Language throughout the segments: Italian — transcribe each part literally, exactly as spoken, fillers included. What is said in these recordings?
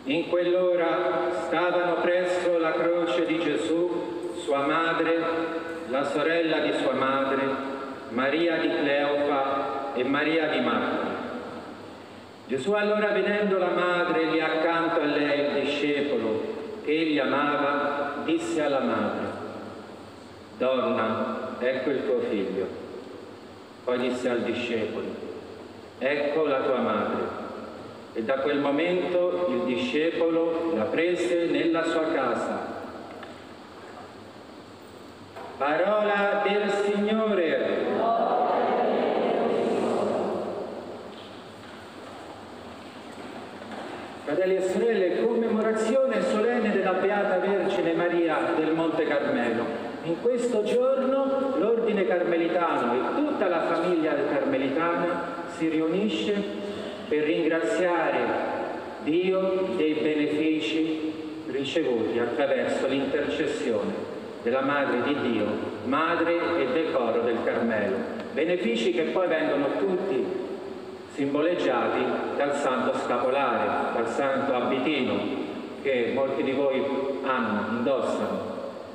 In quell'ora stavano presso la croce di Gesù, sua madre, la sorella di sua madre, Maria di Cleofa e Maria di Magdala. Gesù allora, vedendo la madre lì accanto a lei, il discepolo che egli amava, disse alla madre: «Donna, ecco il tuo figlio». Poi disse al discepolo: «Ecco la tua madre». E da quel momento il discepolo la prese nella sua casa. Parola del Signore. Fratelli e sorelle, commemorazione solenne della Beata Vergine Maria del Monte Carmelo. In questo giorno l'Ordine Carmelitano e tutta la famiglia carmelitana si riunisce per ringraziare Dio dei benefici ricevuti attraverso l'intercessione della Madre di Dio, Madre e Decoro del Carmelo. Benefici che poi vengono tutti simboleggiati dal Santo Scapolare, dal Santo Abitino, che molti di voi hanno, indossano.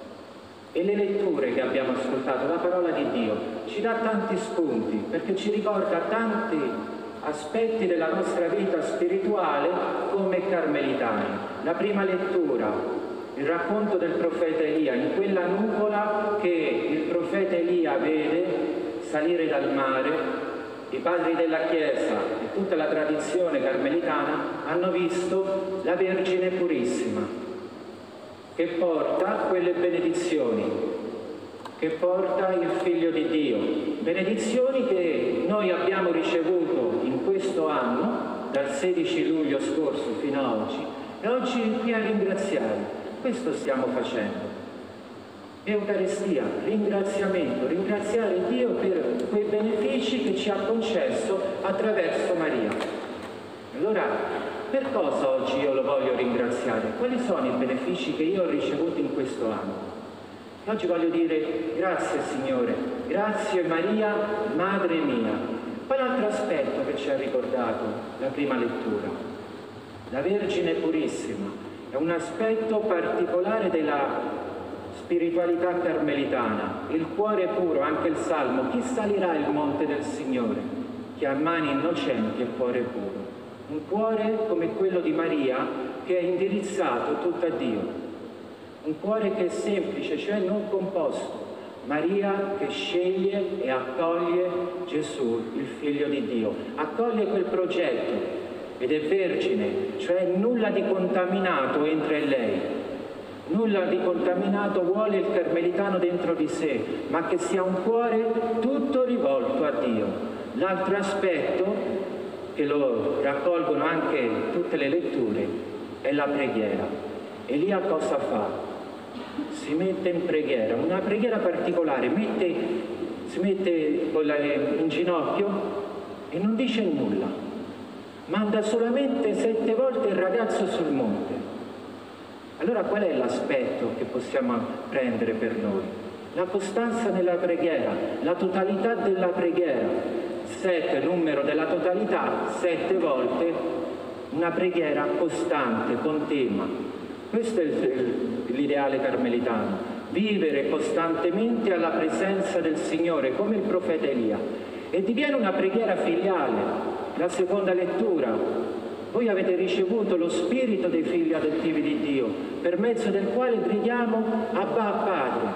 E le letture che abbiamo ascoltato, la parola di Dio, ci dà tanti spunti, perché ci ricorda tanti aspetti della nostra vita spirituale come carmelitani. La prima lettura, il racconto del profeta Elia, in quella nuvola che il profeta Elia vede salire dal mare. I padri della Chiesa e tutta la tradizione carmelitana hanno visto la Vergine Purissima che porta quelle benedizioni, che porta il Figlio di Dio, benedizioni che noi abbiamo ricevuto in questo anno, dal sedici luglio scorso fino a oggi, e oggi qui a ringraziare. Questo stiamo facendo. Eucaristia, ringraziamento, ringraziare Dio per quei benefici che ci ha concesso attraverso Maria. Allora, per cosa oggi io lo voglio ringraziare? Quali sono i benefici che io ho ricevuto in questo anno? Oggi voglio dire grazie Signore, grazie Maria, Madre mia. Poi l'altro aspetto che ci ha ricordato la prima lettura, la Vergine Purissima, è un aspetto particolare della spiritualità carmelitana, il cuore puro, anche il Salmo: chi salirà il monte del Signore? Chi ha mani innocenti e cuore puro. Un cuore come quello di Maria che è indirizzato tutto a Dio. Un cuore che è semplice, cioè non composto. Maria che sceglie e accoglie Gesù, il Figlio di Dio. Accoglie quel progetto ed è vergine, cioè nulla di contaminato entra in lei. Nulla di contaminato vuole il carmelitano dentro di sé, ma che sia un cuore tutto rivolto a Dio. L'altro aspetto, che lo raccolgono anche tutte le letture, è la preghiera. Elia cosa fa? Si mette in preghiera, una preghiera particolare, mette, si mette con la, in ginocchio e non dice nulla. Manda solamente sette volte il ragazzo sul monte. Allora qual è l'aspetto che possiamo prendere per noi? La costanza nella preghiera, la totalità della preghiera. Sette, numero della totalità, sette volte una preghiera costante, continua. Questo è l'ideale carmelitano, vivere costantemente alla presenza del Signore, come il profeta Elia. E diviene una preghiera filiale, la seconda lettura. Voi avete ricevuto lo spirito dei figli adottivi di Dio, per mezzo del quale preghiamo Abba Padre.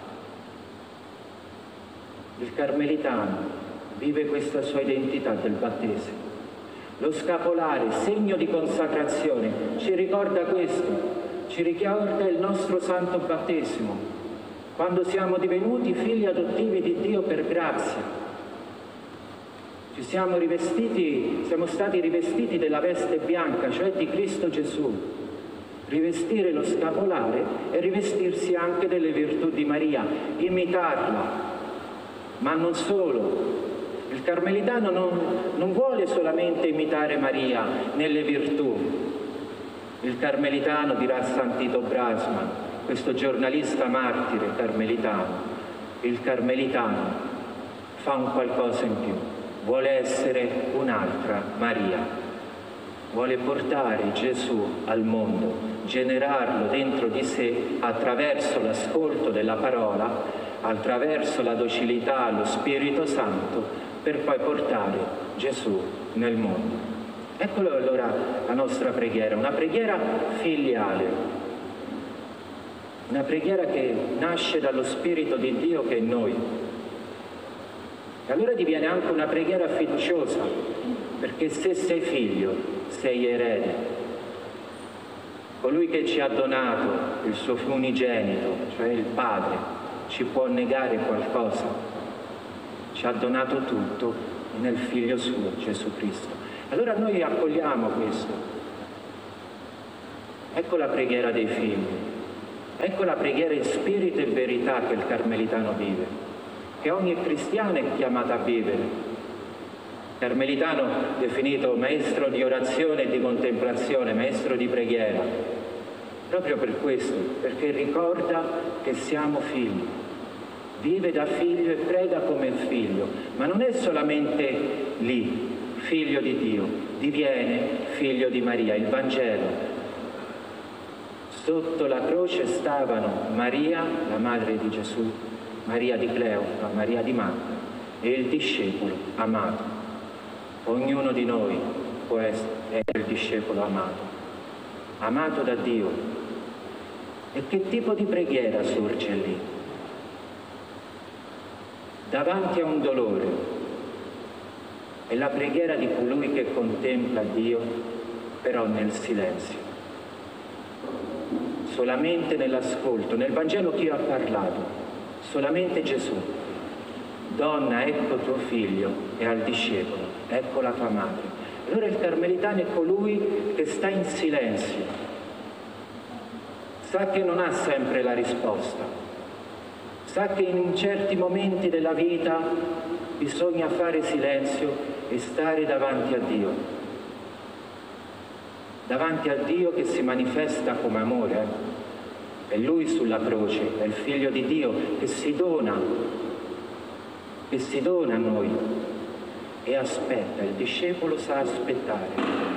Il carmelitano vive questa sua identità del battesimo. Lo scapolare, segno di consacrazione, ci ricorda questo, ci ricorda il nostro santo battesimo, quando siamo divenuti figli adottivi di Dio per grazia. Ci siamo rivestiti, siamo stati rivestiti della veste bianca, cioè di Cristo Gesù. Rivestire lo scapolare e rivestirsi anche delle virtù di Maria, imitarla, ma non solo. Il carmelitano non, non vuole solamente imitare Maria nelle virtù. Il carmelitano, dirà San Tito Brasman, questo giornalista martire carmelitano, il carmelitano fa un qualcosa in più. Vuole essere un'altra Maria. vuole portare Gesù al mondo, generarlo dentro di sé attraverso l'ascolto della parola, attraverso la docilità allo Spirito Santo, per poi portare Gesù nel mondo. Eccolo allora la nostra preghiera, una preghiera filiale, una preghiera che nasce dallo Spirito di Dio che è in noi. E allora diviene anche una preghiera fiduciosa, perché se sei figlio, sei erede. Colui che ci ha donato il suo unigenito, cioè il Padre, ci può negare qualcosa? Ci ha donato tutto nel Figlio suo, Gesù Cristo. Allora noi accogliamo questo. Ecco la preghiera dei figli. Ecco la preghiera in spirito e verità che il carmelitano vive, che ogni cristiano è chiamato a vivere. Carmelitano definito maestro di orazione e di contemplazione, maestro di preghiera, proprio per questo, perché ricorda che siamo figli, vive da figlio e prega come figlio, ma non è solamente lì, figlio di Dio, diviene figlio di Maria. Il Vangelo: sotto la croce stavano Maria, la madre di Gesù, Maria di Cleofa, Maria di Magdala, e il discepolo amato. Ognuno di noi può essere il discepolo amato, amato da Dio. E che tipo di preghiera sorge lì? Davanti a un dolore. È la preghiera di colui che contempla Dio, però nel silenzio. Solamente nell'ascolto. Nel Vangelo chi ha parlato? Solamente Gesù. Donna, ecco tuo figlio, e al discepolo, ecco la tua madre. Allora il carmelitano è colui che sta in silenzio, sa che non ha sempre la risposta, sa che in certi momenti della vita bisogna fare silenzio e stare davanti a Dio, davanti a Dio che si manifesta come amore. Eh? È Lui sulla croce, è il Figlio di Dio che si dona, che si dona a noi e aspetta. Il discepolo sa aspettare.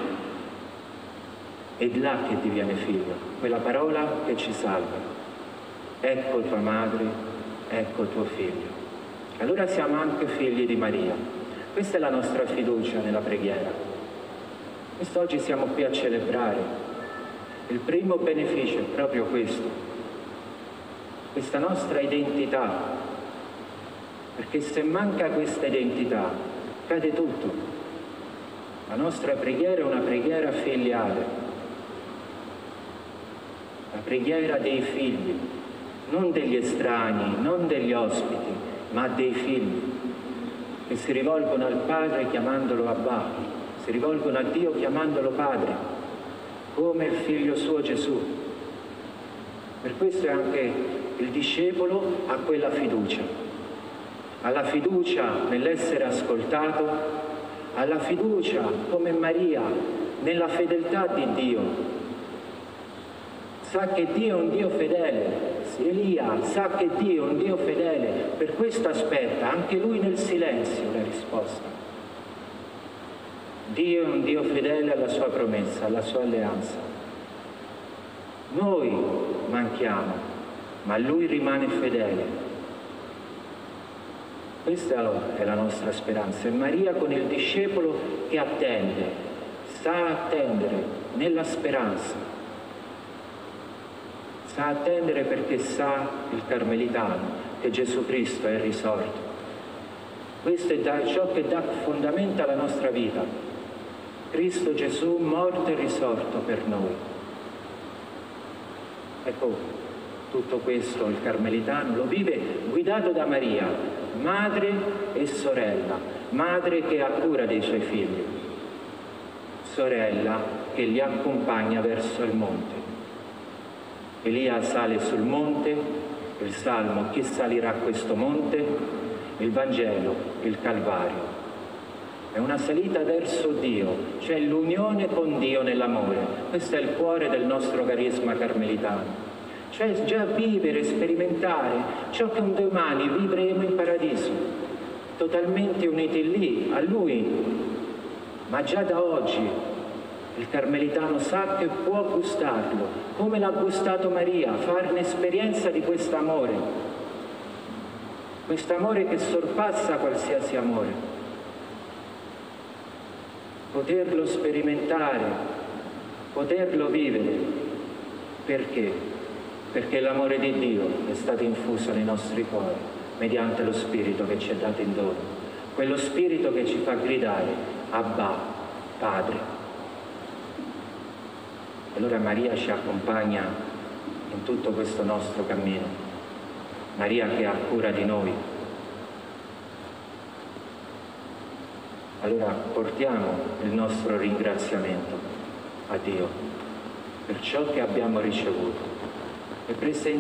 È là che diviene figlio, quella parola che ci salva. Ecco tua madre, ecco tuo figlio. Allora siamo anche figli di Maria. Questa è la nostra fiducia nella preghiera. Quest'oggi siamo qui a celebrare. Il primo beneficio è proprio questo, questa nostra identità. Perché se manca questa identità, cade tutto. La nostra preghiera è una preghiera filiale, la preghiera dei figli, non degli estranei, non degli ospiti, ma dei figli, che si rivolgono al Padre chiamandolo Abba, si rivolgono a Dio chiamandolo Padre, come il Figlio suo Gesù. Per questo è anche il discepolo ha quella fiducia. Alla fiducia nell'essere ascoltato, alla fiducia come Maria nella fedeltà di Dio. Sa che Dio è un Dio fedele, Elia sa che Dio è un Dio fedele, per questo aspetta anche lui nel silenzio la risposta. Dio è un Dio fedele alla sua promessa, alla sua alleanza. Noi manchiamo, ma Lui rimane fedele. Questa è la nostra speranza. E Maria con il discepolo che attende, sa attendere nella speranza. Sa attendere perché sa il carmelitano che Gesù Cristo è risorto. Questo è ciò che dà fondamento alla nostra vita. Cristo Gesù morto e risorto per noi. Ecco, tutto questo il carmelitano lo vive guidato da Maria, madre e sorella, madre che ha cura dei suoi figli, sorella che li accompagna verso il monte. Elia sale sul monte, il Salmo, chi salirà a questo monte? Il Vangelo, il Calvario. È una salita verso Dio, cioè l'unione con Dio nell'amore. Questo è il cuore del nostro carisma carmelitano. Cioè già vivere, sperimentare ciò che un domani vivremo in paradiso, totalmente uniti lì, a Lui, ma già da oggi, Il carmelitano sa che può gustarlo, come l'ha gustato Maria, farne esperienza di quest'amore, quest'amore che sorpassa qualsiasi amore, poterlo sperimentare, poterlo vivere. Perché? Perché l'amore di Dio è stato infuso nei nostri cuori mediante lo Spirito che ci è dato in dono, quello Spirito che ci fa gridare Abba, Padre. Allora Maria ci accompagna in tutto questo nostro cammino, Maria che ha cura di noi. Allora portiamo il nostro ringraziamento a Dio per ciò che abbiamo ricevuto e presentiamo